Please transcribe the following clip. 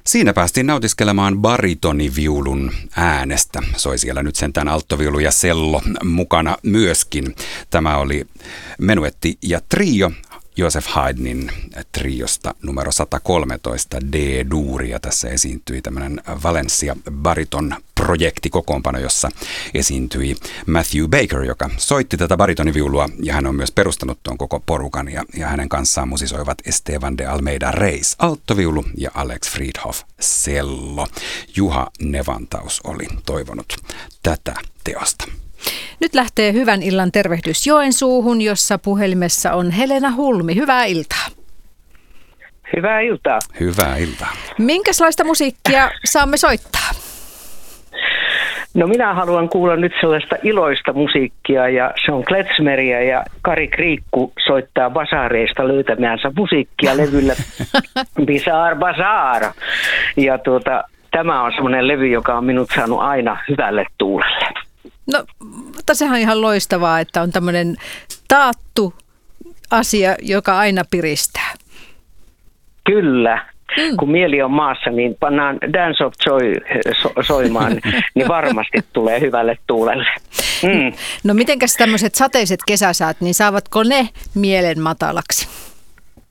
Siinä päästiin nautiskelemaan baritoniviulun äänestä. Soi siellä nyt sentään alttoviulu ja sello mukana myöskin. Tämä oli menuetti ja trio Joseph Haydnin triosta numero 113 D-duuria. Tässä esiintyi tämmöinen Valencia Bariton-projekti kokoonpano, jossa esiintyi Matthew Baker, joka soitti tätä baritoniviulua, ja hän on myös perustanut tuon koko porukan, ja hänen kanssaan musisoivat Esteban de Almeida Reis alttoviulu ja Alex Friedhoff sello. Juha Nevantaus oli toivonut tätä teosta. Nyt lähtee hyvän illan tervehdys Joensuuhun, jossa puhelimessa on Helena Hulmi. Hyvää iltaa. Hyvää iltaa. Hyvää iltaa. Minkälaista musiikkia saamme soittaa? No minä haluan kuulla nyt sellaista iloista musiikkia, ja se on Klezmeria, ja Kari Kriikku soittaa basaareista löytämäänsä musiikkia levyllä Bizarre Bazaar. Ja tämä on semmoinen levy, joka on minut saanut aina hyvälle tuulelle. No, mutta sehän on ihan loistavaa, että on tämmöinen taattu asia, joka aina piristää. Kyllä. Kun mieli on maassa, niin pannaan Dance of Joy soimaan, niin varmasti tulee hyvälle tuulelle. No mitenkäs tämmöiset sateiset kesäsäät, niin saavatko ne mielen matalaksi?